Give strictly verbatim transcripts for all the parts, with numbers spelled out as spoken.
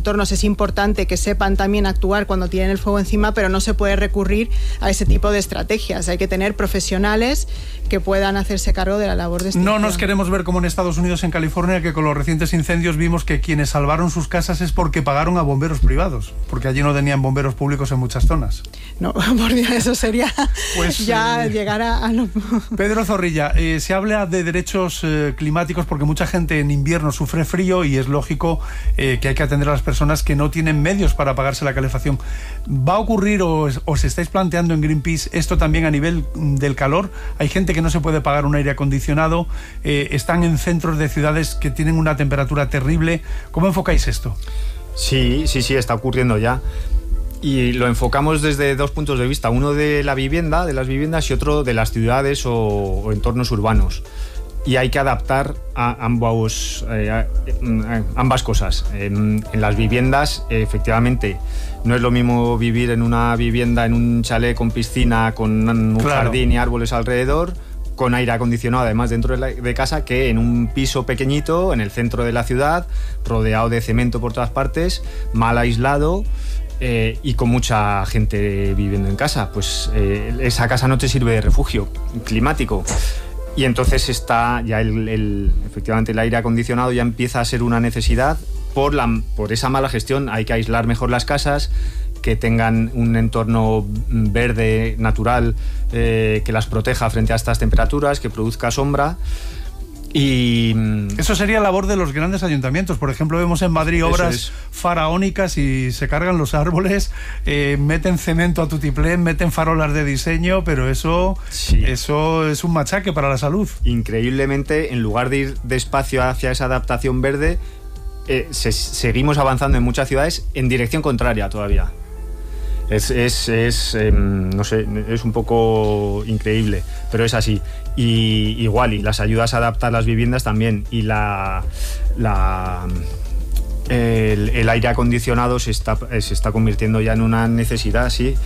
entornos es importante que sepan también actuar cuando tienen el fuego encima, pero no se puede recurrir a ese tipo de estrategias. Hay que tener profesionales que puedan hacerse cargo de la labor de extinción. No nos queremos ver como en Estados Unidos, en California, que con los recientes incendios vimos que quienes salvaron sus casas es porque pagaron a bomberos privados, porque allí no tenían bomberos públicos en muchas zonas. No, por Dios, eso sería pues, ya eh, llegar a, a lo... Pedro Zorrilla, eh, se habla de derechos eh, climáticos porque mucha gente en invierno sufre frío y es lógico eh, que hay que atender a las personas que no tienen medios para pagarse la calefacción. ¿Va a ocurrir o os estáis planteando en Greenpeace esto también a nivel del calor? Hay gente que no se puede pagar un aire acondicionado, eh, están en centros de ciudades que tienen una temperatura terrible. ¿Cómo enfocáis esto? Sí, sí, sí, está ocurriendo ya. Y lo enfocamos desde dos puntos de vista, uno de la vivienda, de las viviendas, y otro de las ciudades o, o entornos urbanos. Y hay que adaptar a ambos, eh, a, a ambas cosas. En, en las viviendas, efectivamente, no es lo mismo vivir en una vivienda, en un chalet con piscina, con un claro. jardín y árboles alrededor, con aire acondicionado además dentro de, la, de casa, que en un piso pequeñito, en el centro de la ciudad, rodeado de cemento por todas partes, mal aislado, Eh, y con mucha gente viviendo en casa. Pues eh, esa casa no te sirve de refugio climático. Y entonces está ya el, el, efectivamente el aire acondicionado ya empieza a ser una necesidad por, la, por esa mala gestión. Hay que aislar mejor las casas, que tengan un entorno verde, natural, eh, que las proteja frente a estas temperaturas, que produzca sombra. Y eso sería labor de los grandes ayuntamientos. Por ejemplo, vemos en Madrid obras es. faraónicas y se cargan los árboles, eh, meten cemento a tutiplén, meten farolas de diseño, pero eso, sí. eso es un machaque para la salud. Increíblemente, en lugar de ir despacio hacia esa adaptación verde, eh, se, seguimos avanzando en muchas ciudades en dirección contraria todavía. Es, es, es eh, no sé, es un poco increíble, pero es así. Y igual, y las ayudas a adaptar las viviendas también. Y la, la el, el aire acondicionado se está, se está convirtiendo ya en una necesidad, sí,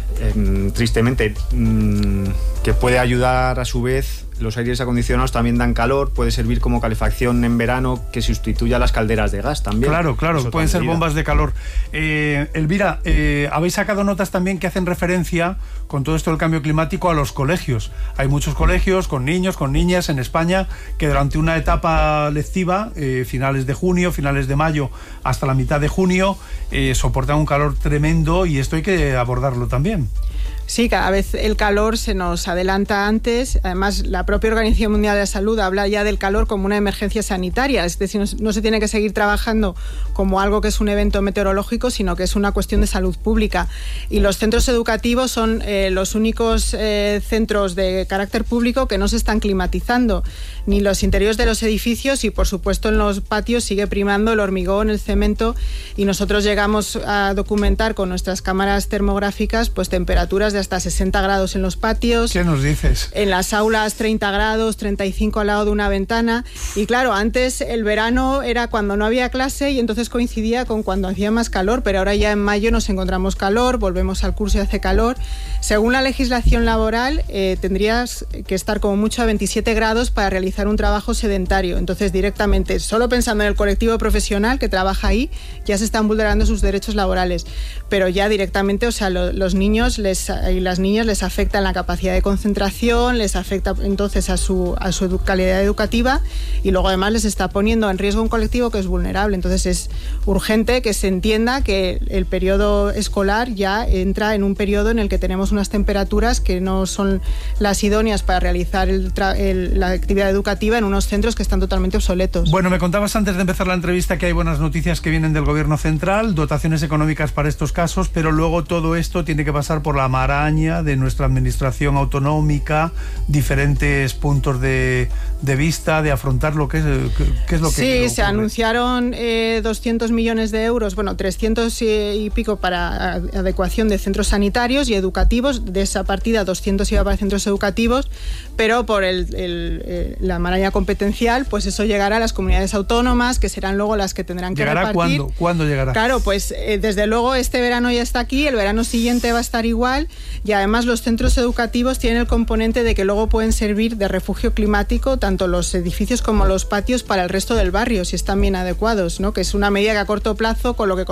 eh, tristemente, mm, que puede ayudar a su vez. Los aires acondicionados también dan calor, puede servir como calefacción en verano, que sustituya las calderas de gas también. Claro, claro, eso pueden ser medida. bombas de calor. Eh, Elvira, eh, habéis sacado notas también que hacen referencia, con todo esto del cambio climático, a los colegios. Hay muchos colegios con niños, con niñas en España, que durante una etapa lectiva, eh, finales de junio, finales de mayo, hasta la mitad de junio, eh, soportan un calor tremendo, y esto hay que abordarlo también. Sí, cada vez el calor se nos adelanta antes. Además, la propia Organización Mundial de la Salud habla ya del calor como una emergencia sanitaria. Es decir, no se tiene que seguir trabajando como algo que es un evento meteorológico, sino que es una cuestión de salud pública. Y los centros educativos son eh, los únicos eh, centros de carácter público que no se están climatizando. Ni los interiores de los edificios, y por supuesto en los patios sigue primando el hormigón, el cemento, y nosotros llegamos a documentar con nuestras cámaras termográficas pues temperaturas de hasta sesenta grados en los patios. ¿Qué nos dices? En las aulas treinta grados, treinta y cinco al lado de una ventana. Y claro, antes el verano era cuando no había clase y entonces coincidía con cuando hacía más calor, pero ahora ya en mayo nos encontramos calor, volvemos al curso y hace calor. Según la legislación laboral, eh, tendrías que estar como mucho a veintisiete grados para realizar un trabajo sedentario. Entonces directamente, solo pensando en el colectivo profesional que trabaja ahí, ya se están vulnerando sus derechos laborales. Pero ya directamente, o sea, lo, los niños les y las niñas les afecta en la capacidad de concentración, les afecta entonces a su, a su calidad educativa, y luego además les está poniendo en riesgo un colectivo que es vulnerable. Entonces es urgente que se entienda que el periodo escolar ya entra en un periodo en el que tenemos unas temperaturas que no son las idóneas para realizar el el, la actividad educativa en unos centros que están totalmente obsoletos. Bueno, me contabas antes de empezar la entrevista que hay buenas noticias que vienen del gobierno central, dotaciones económicas para estos casos, pero luego todo esto tiene que pasar por la maraña de nuestra administración autonómica, diferentes puntos de, de vista, de afrontar lo que es, qué es lo que... Sí, se anunciaron eh, doscientos millones de euros, bueno, trescientos y pico para adecuación de centros sanitarios y educativos. De esa partida, doscientos iba para centros educativos, pero por el, el, eh, la maraña competencial, pues eso llegará a las comunidades autónomas, que serán luego las que tendrán que ¿Llegará repartir. ¿Cuándo? ¿Cuándo llegará? Claro, pues eh, desde luego este verano ya está aquí, el verano siguiente va a estar igual, y además los centros educativos tienen el componente de que luego pueden servir de refugio climático tanto los edificios como los patios para el resto del barrio, si están bien adecuados, ¿no? Que es una medida que a corto plazo, con lo que